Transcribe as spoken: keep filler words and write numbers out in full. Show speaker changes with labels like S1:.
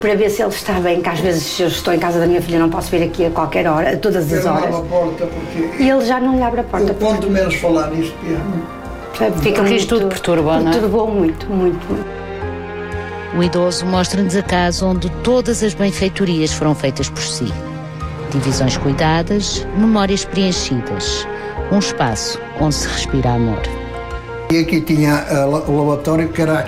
S1: para ver se ele está bem, que às vezes eu estou em casa da minha filha, não posso vir aqui a qualquer hora, a todas as horas.
S2: Ele abre a porta porque...
S1: E ele já não lhe abre a porta.
S2: Eu quanto menos falar nisto, é...
S1: Fica
S3: porque isto tudo perturba, não é?
S1: Perturbou muito, muito, muito.
S4: O idoso mostra-nos a casa onde todas as benfeitorias foram feitas por si. Divisões cuidadas, memórias preenchidas. Um espaço onde se respira amor.
S2: E aqui tinha uh, o lavatório, que era